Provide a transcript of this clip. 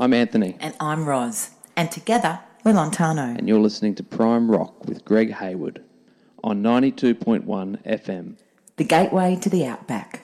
I'm Anthony. And I'm Roz. And together, we're Lontano. And you're listening to Prime Rock with Greg Hayward on 92.1 FM. The gateway to the outback.